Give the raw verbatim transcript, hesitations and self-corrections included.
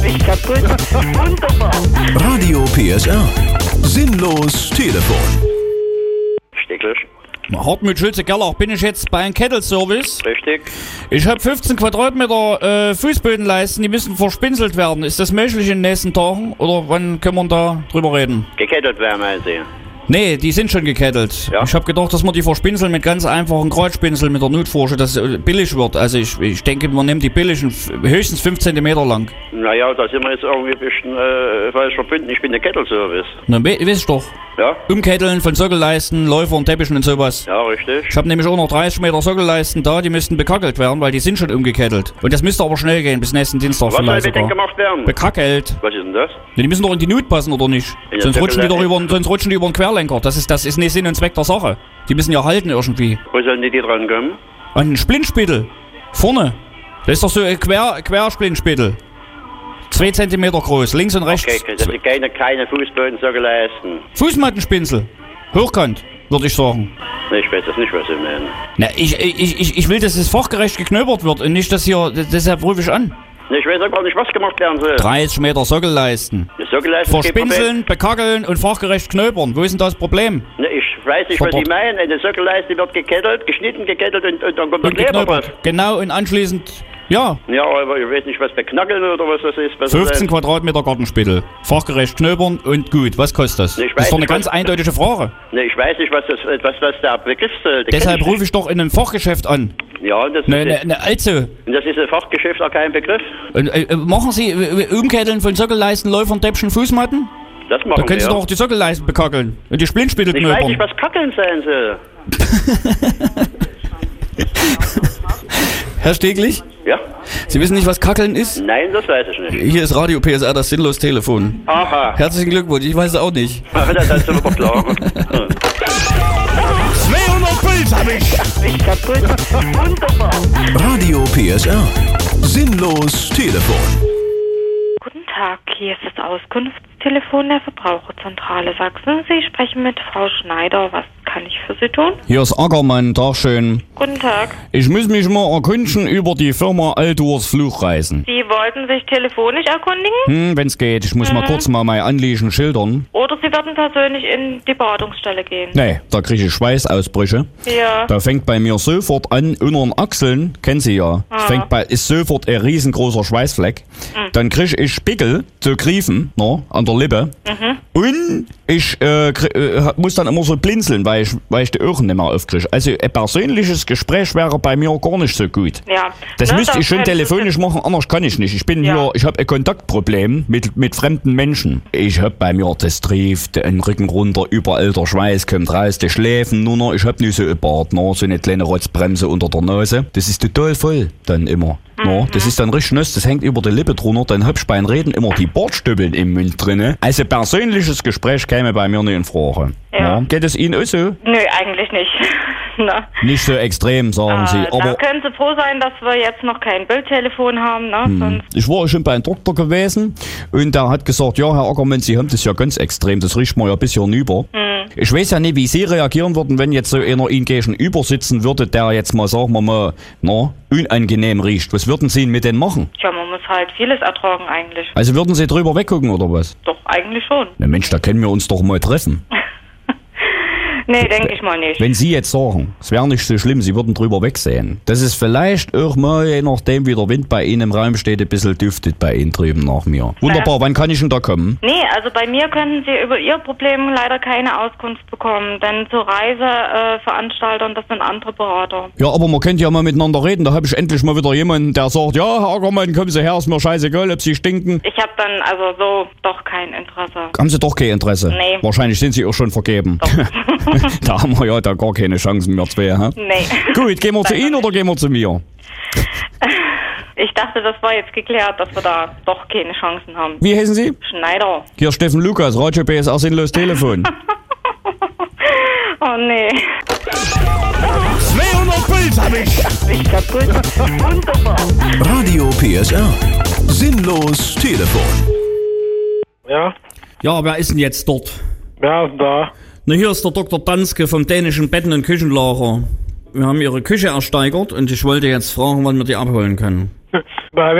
nicht kaputt. Wunderbar. Radio P S R. Sinnlos Telefon. Stecklich. Hartmut Schulze-Gerlach, bin ich jetzt bei einem Kettle-Service? Richtig. Ich habe fünfzehn Quadratmeter äh, Fußbodenleisten, die müssen verspinselt werden. Ist das möglich in den nächsten Tagen? Oder wann können wir da drüber reden? Gekettet werden, meinen Sie? Nee, die sind schon gekettelt. Ja. Ich habe gedacht, dass wir die verspinseln mit ganz einfachen Kreuzspinsel mit der Nutforsche, dass es billig wird. Also ich, ich denke, man nimmt die billigen, höchstens fünf Zentimeter lang. Naja, da sind wir jetzt irgendwie ein bisschen äh, falsch verbunden. Ich bin der Kettle-Service. Na, we weißt du doch. Ja? Umketteln von Sockelleisten, Läufern, Teppichen und sowas. Ja, richtig. Ich habe nämlich auch noch dreißig Meter Sockelleisten da, die müssten bekackelt werden, weil die sind schon umgekettelt. Und das müsste aber schnell gehen, bis nächsten Dienstag Was soll vielleicht mit denen sogar. gemacht werden? Bekackelt. Was ist denn das? Ja, die müssen doch in die Nut passen, oder nicht? Ja, Sonst rutschen, die doch Sockel- über, sonst rutschen die über den Querlenker. Das ist, das ist nicht Sinn und Zweck der Sache. Die müssen ja halten irgendwie. Wo sollen die, die dran kommen? An den Splintspittel. Vorne. Das ist doch so ein Quer, Quersplintspittel. Zwei Zentimeter groß, links und rechts. Okay, das sind keine, keine Fußbodensockel leisten. Fußmattenspinsel. Hochkant, würde ich sagen. Ich weiß das nicht, was Sie meinen. Na, ich, ich, ich, ich will, dass es fachgerecht geknöbert wird und nicht, dass hier, deshalb rufe ich an. Ich weiß auch gar nicht, was gemacht werden soll. dreißig Meter Sockelleisten. Die Sockelleisten ist kein Problem. Verspinseln, bekackeln und fachgerecht knöbern. Wo ist denn das Problem? Ne, ich weiß nicht, was Verbot. Sie meinen. Eine Sockelleiste wird gekettelt, geschnitten, gekettelt und, und dann kommt der Und Kleber drauf. geknöbert. Genau, und anschließend, ja, Ja, aber ich weiß nicht, was beknackeln oder was das ist. Was das fünfzehn ist. Quadratmeter Gartenspittel. Fachgerecht knöbern und gut. Was kostet das? Ich Das weiß ist doch eine nicht, ganz was- eindeutige Frage. Ne, ich weiß nicht, was, das, was, was der Begriff soll. Den Deshalb kenn ich rufe ich doch in einem Fachgeschäft an. nicht. Ja, und das, Ne, ist, ne, ne, also, und das ist ein Fachgeschäft auch kein Begriff. und, äh, machen Sie äh, Umketteln von Sockelleisten, Läufern, Täppchen, Fußmatten? Das Da machen können Sie wir. doch auch die Sockelleisten bekackeln und die Splintspittel Ich weiß knöpern. nicht, was Kackeln sein soll. Herr Steglich, Ja? Sie wissen nicht, was Kackeln ist? Nein, das weiß ich nicht. Hier ist Radio P S R, das sinnlos Telefon. Aha. Herzlichen Glückwunsch, ich weiß es auch nicht. Ach, das ist aber klar. zweihundert Puls hab ich. Nicht kaputt. Wunderbar. Radio P S R. Sinnlos Telefon. Guten Tag, hier ist das Auskunftstelefon der Verbraucherzentrale Sachsen. Sie sprechen mit Frau Schneider. Was kann ich für Sie tun? Hier ist Ackermann, Tag schön. Guten Tag. Ich muss mich mal erkundigen über die Firma Altours Flugreisen. Sie wollten sich telefonisch erkundigen? Hm, wenn's geht, ich muss mal kurz mal mein Anliegen schildern. Oder Sie werden persönlich in die Beratungsstelle gehen? Nee, da kriege ich Schweißausbrüche. Ja. Da fängt bei mir sofort an, unter den Achseln, kennen Sie ja, es fängt bei, ist sofort ein riesengroßer Schweißfleck. Dann kriege ich Spickel zu griefen, no, an der Lippe. Und ich äh, krieg, äh, muss dann immer so blinzeln, weil ich, weil ich die Ohren nicht mehr aufkriege. Also ein persönliches Gespräch wäre bei mir gar nicht so gut. Ja. Das Ne, müsste ich schon können Sie- telefonisch machen, anders kann ich nicht. Ich bin Ja. hier, ich habe ein Kontaktproblem mit, mit fremden Menschen. Ich hab bei mir, das trieft, den Rücken runter, überall der Schweiß kommt raus, die Schläfen nur noch. Ich hab nicht so ein Bart, no, so eine kleine Rotzbremse unter der Nase. Das ist total voll dann immer. No, das ist dann richtig nass, das hängt über die Lippe drunter, dann hab ich beim Reden immer die Bartstüppeln im Mund drinne. Also persönliches Gespräch käme bei mir nicht in Frage. Ja. No, geht es Ihnen auch so? Nö, eigentlich nicht. Na. Nicht so extrem, sagen Sie. Äh, Aber da können Sie froh sein, dass wir jetzt noch kein Bildtelefon haben. Ne? Sonst ich war schon bei einem Doktor gewesen und der hat gesagt, ja, Herr Ackermann, Sie haben das ja ganz extrem, das riecht mir ja bis hier hinüber. Ich weiß ja nicht, wie Sie reagieren würden, wenn jetzt so einer Ihnen gegenüber sitzen würde, der jetzt mal, sagen wir mal, na, unangenehm riecht. Was würden Sie mit denen machen? Tja, man muss halt vieles ertragen eigentlich. Also würden Sie drüber weggucken oder was? Doch, eigentlich schon. Na Mensch, da können wir uns doch mal treffen. Nee, denke ich mal nicht. Wenn Sie jetzt sagen, es wäre nicht so schlimm, Sie würden drüber wegsehen, dass es vielleicht auch mal, je nachdem wie der Wind bei Ihnen im Raum steht, ein bisschen duftet bei Ihnen drüben nach mir. Wunderbar, wann kann ich denn da kommen? Nee, also bei mir können Sie über Ihr Problem leider keine Auskunft bekommen, denn zu Reiseveranstaltern, äh, Veranstaltern, das sind andere Berater. Ja, aber man könnte ja mal miteinander reden. Da habe ich endlich mal wieder jemanden, der sagt, ja, Herr Ackermann, kommen Sie her, ist mir scheißegal, ob Sie stinken. Ich habe dann also so doch kein Interesse. Haben Sie doch kein Interesse? Nee. Wahrscheinlich sind Sie auch schon vergeben. Da haben wir ja da gar keine Chancen mehr zwei, hä? Nee. Gut, gehen wir zu Ihnen oder gehen wir zu mir? Ich dachte, das war jetzt geklärt, dass wir da doch keine Chancen haben. Wie heißen Sie? Schneider. Hier Steffen Lukas, Radio P S R Sinnlos Telefon. Oh nee. zweihundert Puls hab ich. Nicht kaputt. Wunderbar. Radio P S R. Sinnlos Telefon. Ja, Ja, wer ist denn jetzt dort? wer ist denn da? Na, hier ist der Doktor Danske vom dänischen Betten- und Küchenlager. Wir haben Ihre Küche ersteigert und ich wollte jetzt fragen, wann wir die abholen können. Bei